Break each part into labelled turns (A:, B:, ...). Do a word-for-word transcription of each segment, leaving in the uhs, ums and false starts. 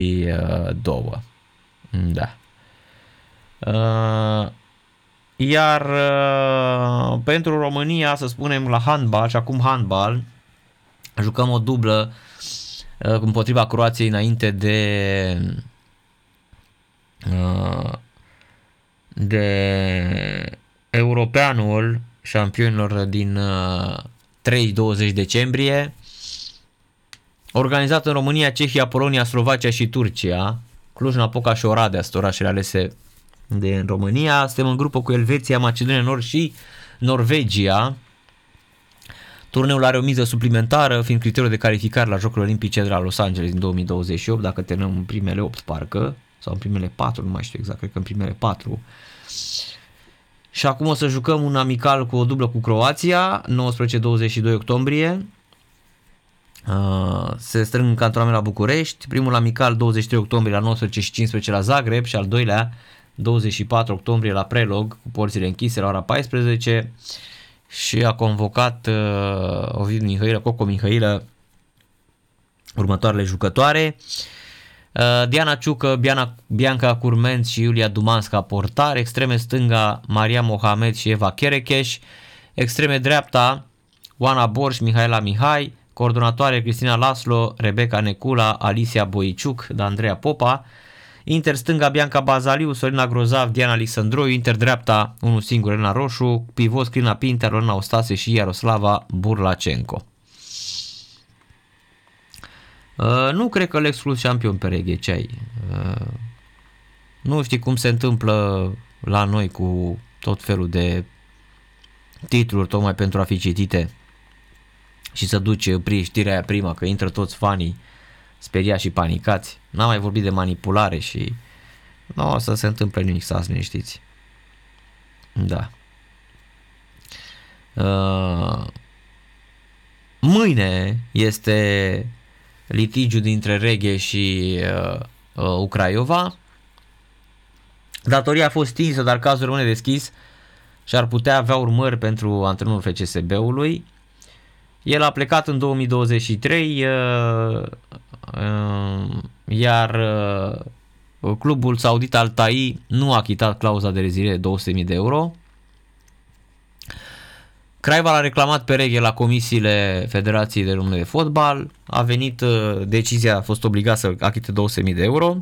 A: doi. Da. Uh, iar uh, pentru România, să spunem, la handbal, și acum handbal, jucăm o dublă uh, împotriva Croației înainte de uh, de Europeanul șampionilor din uh, trei douăzeci decembrie, organizat în România, Cehia, Polonia, Slovacia și Turcia. Cluj-Napoca și Oradea sunt orașele alese de în România. Suntem în grupă cu Elveția, Macedonia Nord și Norvegia. Turneul are o miză suplimentară, fiind criteriul de calificare la Jocurile Olimpice de la Los Angeles din două mii douăzeci și opt, dacă terminăm în primele opt parcă, sau în primele patru, nu mai știu exact, cred că în primele patru. Și acum o să jucăm un amical cu o dublă cu Croația, nouăsprezece douăzeci și doi octombrie. Uh, se strâng în cantonament la București, primul amical douăzeci și trei octombrie la nouăsprezece și cincisprezece la Zagreb și al doilea douăzeci și patru octombrie la Prelog cu porțile închise la ora paisprezece. Și a convocat uh, Ovidiu Mihailă, Coco Mihailă, următoarele jucătoare: uh, Diana Ciucă, Biana, Bianca Curmenț și Iulia Dumanska portar, extreme stânga Maria Mohamed și Eva Cherecheș, extreme dreapta Oana Borș, Mihaela Mihai, coordonatoare Cristina Laslo, Rebecca Necula, Alicia Boiciuc, de Andreea Popa, inter stânga Bianca Bazaliu, Sorina Grozav, Diana Alexandroiu, inter dreapta unul singur Elena Roșu, pivot Crina Pintea, Lorena Ostase și Iaroslava Burlacenco. Uh, nu cred că Lex Cluj șampion pe reghe, ce ai? Uh, nu știi cum se întâmplă la noi cu tot felul de titluri tocmai pentru a fi citite și să duci știrea aia prima că intră toți fanii speriați și panicați. N-am mai vorbit de manipulare și nu o să se întâmple nimic, să ne știți. Da. Uh, mâine este litigiul dintre Reghe și uh, uh, Ucraiova. Datoria a fost stinsă, dar cazul rămâne deschis și ar putea avea urmări pentru antrenorul F C S B-ului. El a plecat în două mii douăzeci și trei, uh, uh, iar uh, clubul saudit Al Tai nu a achitat clauza de reziliere de două sute de mii de euro. Craiova l-a reclamat pe Reghe la comisiile Federației de Române de Fotbal. A venit uh, decizia, a fost obligat să achite două sute de mii de euro.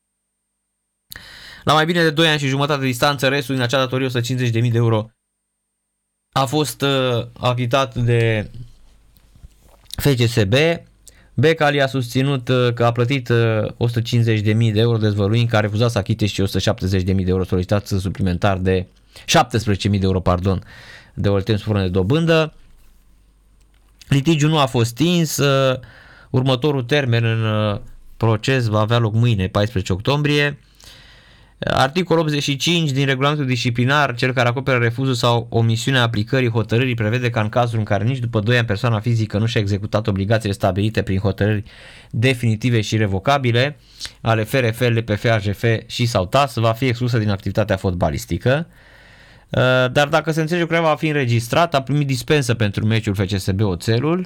A: La mai bine de doi ani și jumătate de distanță, restul din acea datorie, o sută cincizeci de mii de euro, a fost uh, achitat de F C S B. Becali a susținut uh, că a plătit uh, o sută cincizeci de mii de euro, dezvăluind că a refuzat să achite și o sută șaptezeci de mii de euro solicitați suplimentar de șaptesprezece mii de euro, pardon, de oltem sub formă de dobândă. Litigiul nu a fost stins. Uh, următorul termen în uh, proces va avea loc mâine, paisprezece octombrie. Articolul optzeci și cinci din regulamentul disciplinar, cel care acoperă refuzul sau omisiunea aplicării hotărârii, prevede că în cazul în care nici după doi ani persoana fizică nu și-a executat obligațiile stabilite prin hotărâri definitive și revocabile ale F R F, L P F, A J F și sau T A S, va fi exclusă din activitatea fotbalistică. Dar dacă se înțelege că Craiova va fi înregistrat, a primit dispensă pentru meciul F C S B Oțelul,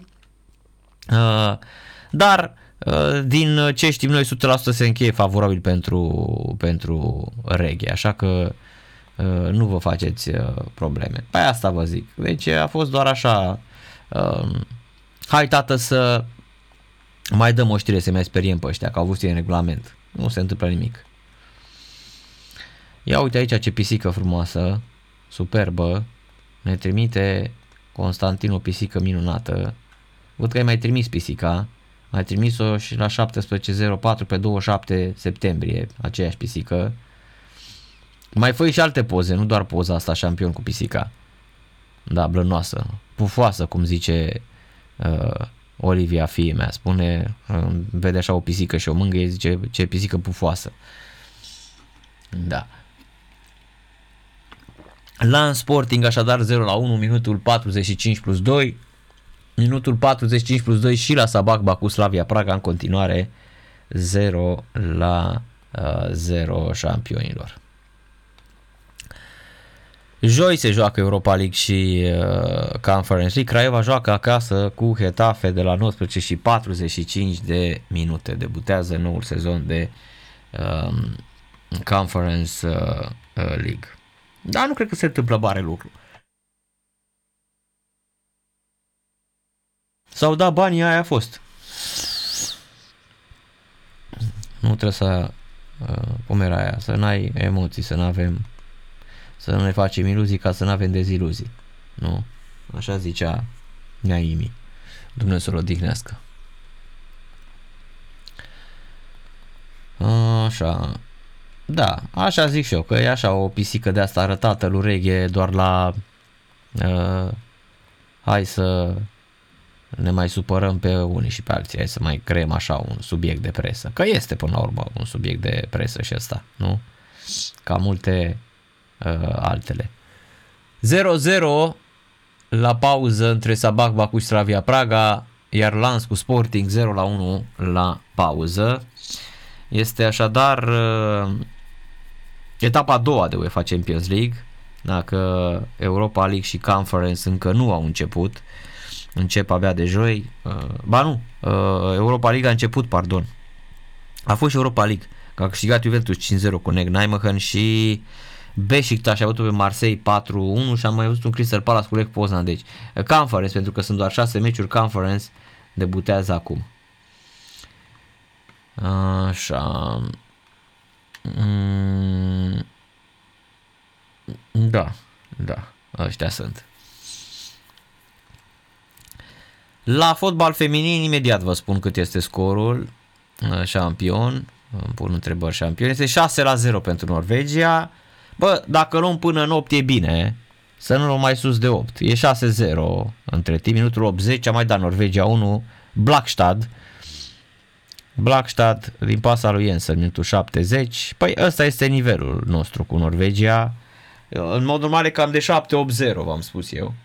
A: dar din ce știm noi, o sută la sută se încheie favorabil pentru, pentru Reghe, așa că nu vă faceți probleme. Păi asta vă zic. Deci a fost doar așa, hai tată să mai dăm o știre, să mai speriem pe ăștia că au avut în regulament. Nu se întâmplă nimic. Ia uite aici ce pisică frumoasă, superbă, ne trimite Constantin o pisică minunată. Văd că ai mai trimis pisica. Ai trimis-o și la șaptesprezece zero patru pe douăzeci și șapte septembrie, aceeași pisică. Mai fă și alte poze, nu doar poza asta șampion cu pisica. Da, blănoasă, pufoasă, cum zice uh, Olivia, fie mea. Spune, uh, vede așa o pisică și o mângâie, zice, ce pisică pufoasă. Da. Lens Sporting așadar zero la unu, minutul patruzeci și cinci plus doi. Minutul patruzeci și cinci plus doi și la Sabac Baku Slavia Praga în continuare zero la zero șampionilor. Joi se joacă Europa League și uh, Conference League. Craiova joacă acasă cu Getafe de la nouăsprezece și patruzeci și cinci de minute. Debutează noul sezon de uh, Conference uh, League. Dar nu cred că se întâmplă mare lucru. Sau da, banii aia a fost. Nu trebuie să uh, cum era aia, să n-ai emoții, să n-avem, să nu ne facem iluzii ca să n-avem deziluzii. Nu? Așa zicea Naimi. Dumnezeu să-l odihnească. Așa. Da, așa zic și eu, că e așa o pisică de asta arătată lui Reghe doar la uh, hai să ne mai supărăm pe unii și pe alții, hai să mai creăm așa un subiect de presă, că este până la urmă un subiect de presă și ăsta, nu? Ca multe uh, altele. zero zero la pauză între Sabah Baku și Slavia Praga, iar Lens cu Sporting zero la unu la pauză. Este așadar uh, etapa a doua de UEFA Champions League, dacă Europa League și Conference încă nu au început, încep abia de joi, uh, ba nu, uh, Europa League a început, pardon, a fost și Europa League, că a câștigat Juventus cinci zero cu Nijmegen și Beşiktaş a bătut pe Marseille patru unu și am mai văzut un Crystal Palace cu Lech Poznan, deci Conference, pentru că sunt doar șase meciuri, Conference debutează acum. Așa. Mm. Da, da, ăștia sunt. La fotbal feminin, imediat vă spun cât este scorul. Șampion, îmi pun întrebări șampion. Este șase la zero pentru Norvegia. Bă, dacă luăm până în opt e bine, să nu luăm mai sus de opt. E șase zero între timp, minutul optzeci, a mai dat Norvegia unu, Blackstad. Blackstad din pasa lui Jensen, minutul șaptezeci. Păi ăsta este nivelul nostru cu Norvegia. În mod normal e cam de șapte opt zero, v-am spus eu.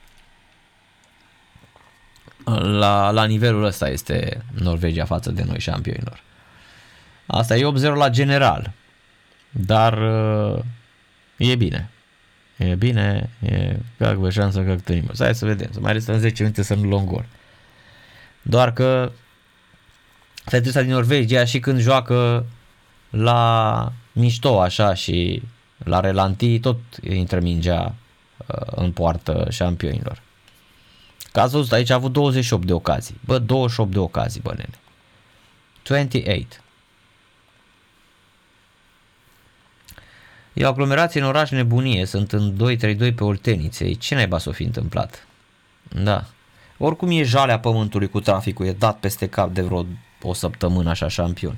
A: La, la nivelul ăsta este Norvegia față de noi, șampionilor. Asta e opt zero la general. Dar e bine. E bine, e ca șansă că tănim. Hai să vedem, să mai restăm zece minute să nu luăm gol. Doar că fetele din Norvegia și când joacă la mișto așa și la relanti, tot intră mingea în poartă șampionilor. Că ați văzut, aici a avut douăzeci și opt de ocazii. Bă, douăzeci și opt de ocazii, bă, nene. douăzeci și opt. E o aglomerație în oraș, nebunie. Sunt în doi trei doi pe Olteniței. Ce naiba s-o fi întâmplat? Da. Oricum e jalea pământului cu traficul. E dat peste cap de vreo o săptămână așa șampion.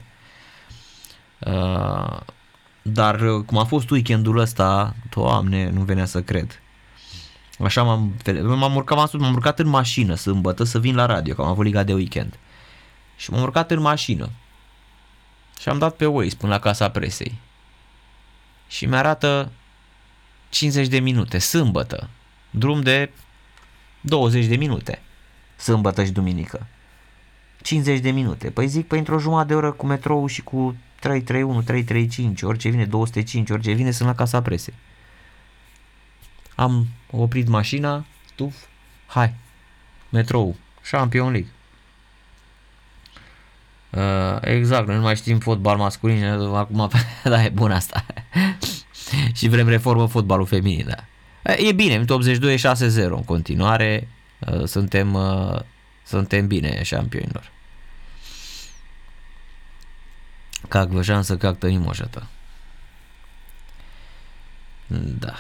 A: Uh, dar cum a fost weekendul ăsta, Doamne, nu venea să cred. Așa m-am, m-am urcat, m-am, m-am urcat în mașină sâmbătă să vin la radio, că am avut liga de weekend. Și m-am urcat în mașină. Și am dat pe Waze până la Casa Presei. Și mi-arată cincizeci de minute, sâmbătă. Drum de douăzeci de minute. Sâmbătă și duminică. cincizeci de minute. Păi zic, păi într-o jumătate de oră cu metrou și cu trei trei unu, trei trei cinci, orice vine, două sute cinci, orice vine, sunt la Casa Presei. Am oprit mașina, stuf, hai, metrou, Champions League. Uh, exact, noi nu mai știm fotbal masculin, acum, da, e bun asta. Și vrem reformă fotbalul feminin, da. E bine, în optzeci și doi e șase zero în continuare, uh, suntem, uh, suntem bine șampionilor. Как бы șansă, как-то не может. Da.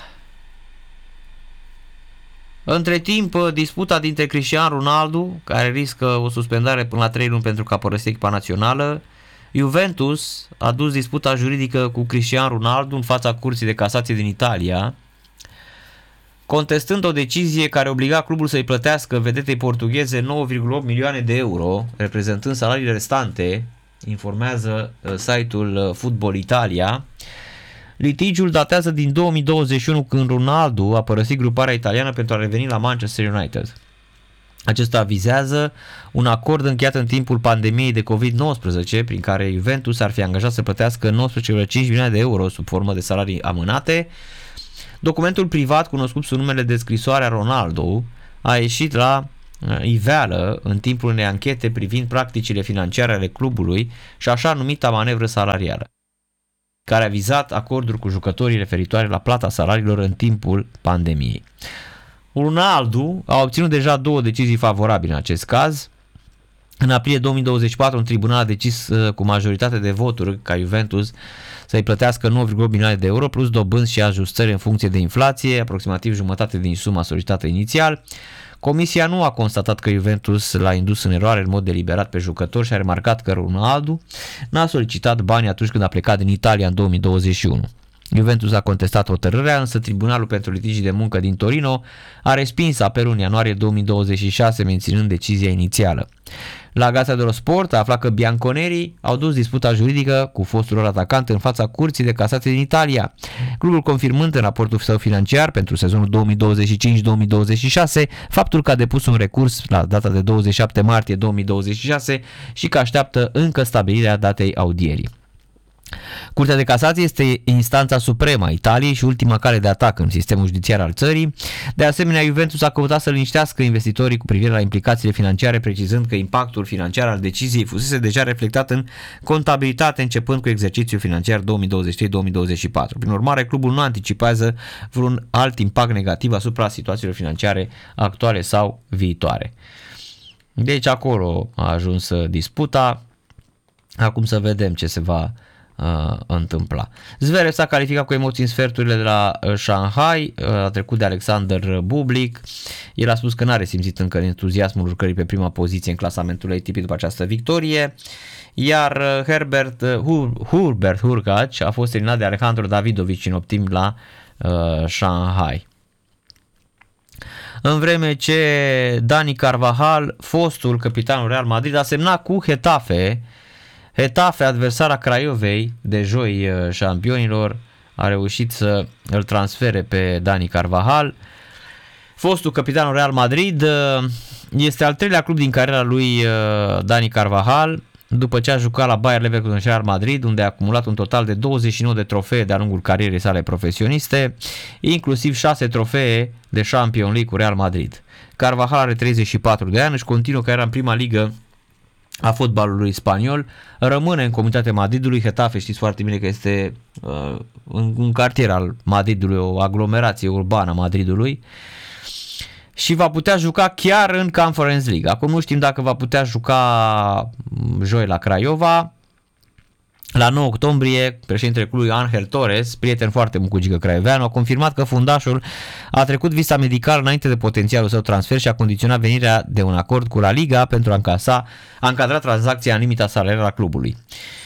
A: Între timp, disputa dintre Cristiano Ronaldo, care riscă o suspendare până la trei luni pentru că a părăsit echipa națională, Juventus a dus disputa juridică cu Cristiano Ronaldo în fața Curții de Casație din Italia, contestând o decizie care obliga clubul să-i plătească vedetei portugheze nouă virgulă opt milioane de euro, reprezentând salariile restante, informează site-ul Football Italia. Litigiul datează din două mii douăzeci și unu, când Ronaldo a părăsit gruparea italiană pentru a reveni la Manchester United. Acesta vizează un acord încheiat în timpul pandemiei de covid nouăsprezece, prin care Juventus ar fi angajat să plătească nouăsprezece virgulă cinci milioane de euro sub formă de salarii amânate, Documentul privat, cunoscut sub numele de scrisoarea Ronaldo, a ieșit la iveală în timpul unei anchete privind practicile financiare ale clubului și așa numita manevră salarială, care a vizat acorduri cu jucătorii referitoare la plata salariilor în timpul pandemiei. Ronaldo a obținut deja două decizii favorabile în acest caz. În aprilie două mii douăzeci și patru, un tribunal a decis cu majoritate de voturi ca Juventus să-i plătească nouă virgulă opt milioane de euro plus dobânzi și ajustări în funcție de inflație, aproximativ jumătate din suma solicitată inițial. Comisia nu a constatat că Juventus l-a indus în eroare în mod deliberat pe jucător și a remarcat că Ronaldo n-a solicitat bani atunci când a plecat din Italia în două mii douăzeci și unu. Juventus a contestat hotărârea, însă Tribunalul pentru Litigii de Muncă din Torino a respins apelul în ianuarie două mii douăzeci și șase, menținând decizia inițială. La Gazzetta dello Sport a aflat că bianconeri au dus disputa juridică cu fostul lor atacant în fața Curții de Casație din Italia. Clubul confirmând în raportul său financiar pentru sezonul două mii douăzeci și cinci două mii douăzeci și șase faptul că a depus un recurs la data de douăzeci și șapte martie două mii douăzeci și șase și că așteaptă încă stabilirea datei audierii. Curtea de Casație este instanța supremă a Italiei și ultima cale de atac în sistemul judiciar al țării. De asemenea, Juventus a căutat să liniștească investitorii cu privire la implicațiile financiare, precizând că impactul financiar al deciziei fusese deja reflectat în contabilitate începând cu exercițiul financiar două mii douăzeci și trei două mii douăzeci și patru. Prin urmare, clubul nu anticipează vreun alt impact negativ asupra situațiilor financiare actuale sau viitoare. Deci acolo a ajuns disputa. Acum să vedem ce se va Uh, întâmpla. Zverev s-a calificat cu emoții în sferturile de la uh, Shanghai, uh, a trecut de Alexander Bublik. El a spus că n-a resimțit încă entuziasmul urcării pe prima poziție în clasamentul A T P după această victorie, iar uh, Herbert uh, Hur- Hubert Hurkacz a fost eliminat de Alejandro Davidovic în optim la uh, Shanghai. În vreme ce Dani Carvajal, fostul capitanul Real Madrid, a semnat cu Getafe. Getafe, adversara Craiovei de joi șampionilor, a reușit să îl transfere pe Dani Carvajal. Fostul capitanul Real Madrid este al treilea club din cariera lui Dani Carvajal, după ce a jucat la Bayer Leverkusen și Real Madrid, unde a acumulat un total de douăzeci și nouă de trofee de-a lungul carierei sale profesioniste, inclusiv șase trofee de Champions League cu Real Madrid. Carvajal are treizeci și patru de ani, își continuă cariera în prima ligă a fotbalului spaniol, rămâne în comunitatea Madridului. Getafe, știți foarte bine că este uh, un, un cartier al Madridului, o aglomerație urbană a Madridului, și va putea juca chiar în Conference League. Acum nu știm dacă va putea juca joi la Craiova. La nouă octombrie, președintele clubului Angel Torres, prieten foarte bun cu Gică Craioveanu, a confirmat că fundașul a trecut visa medicală înainte de potențialul său transfer și a condiționat venirea de un acord cu La Liga pentru a încasa, a încadra tranzacția în limita salarială a clubului.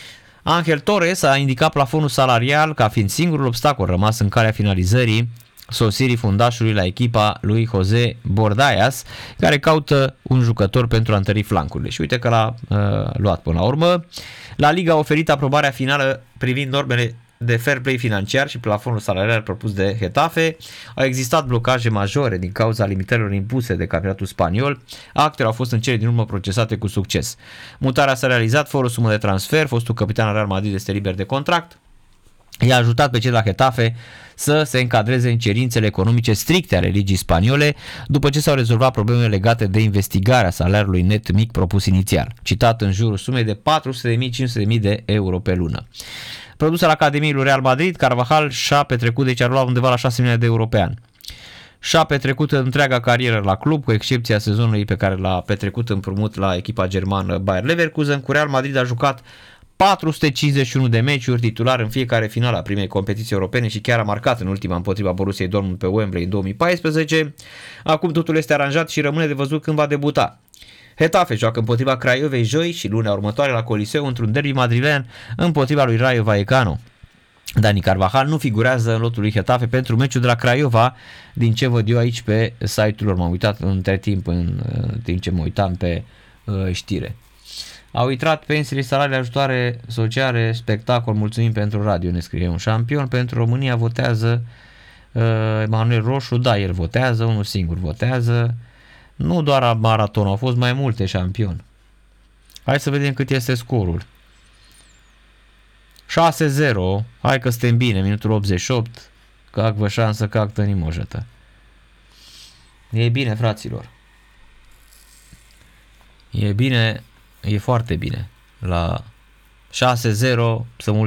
A: Angel Torres a indicat plafonul salarial ca fiind singurul obstacol rămas în calea finalizării sosirii fundașului la echipa lui José Bordallas, care caută un jucător pentru a întări flancurile. Și uite că l-a uh, luat până la urmă. La Liga a oferit aprobarea finală privind normele de fair play financiar și plafonul salarial propus de Getafe. Au existat blocaje majore din cauza limitărilor impuse de campionatul spaniol. Actele au fost în cele din urmă procesate cu succes. Mutarea s-a realizat fără o sumă de transfer, fostul capitan al Real Madrid este liber de contract. I-a ajutat pe cei de la Getafe să se încadreze în cerințele economice stricte ale ligii spaniole, după ce s-au rezolvat problemele legate de investigarea salariului net mic propus inițial, citat în jurul sumei de patru sute de mii - cinci sute de mii de euro pe lună. Produs al Academiei lui Real Madrid, Carvajal și-a petrecut, deci a luat undeva la șase milioane de euro pe an. Și-a petrecut întreaga carieră la club, cu excepția sezonului pe care l-a petrecut împrumut la echipa germană Bayer Leverkusen. Cu Real Madrid a jucat patru sute cincizeci și unu de meciuri, titular în fiecare finală a primei competiții europene și chiar a marcat în ultima împotriva Borussiei Dortmund pe Wembley în două mii paisprezece. Acum totul este aranjat și rămâne de văzut când va debuta. Getafe joacă împotriva Craiovei joi și lunea următoare la Coliseu într-un derby madrilen împotriva lui Rayo Vallecano. Dani Carvajal nu figurează în lotul lui Getafe pentru meciul de la Craiova, din ce văd eu aici pe site-ul lor. M-am uitat între timp, în timp ce mă uitam pe uh, știre. Au intrat pensiile, salariile, ajutoare sociale, spectacol, mulțumim pentru radio, ne scrie un șampion. Pentru România votează uh, Emanuel Roșu, da, el votează, unul singur votează. Nu doar maraton, au fost mai multe șampioni. Hai să vedem cât este scorul. șase zero, hai că suntem bine, minutul optzeci și opt, Как vă șansă, как то не может. E bine, fraților. E bine, e foarte bine. La șase zero să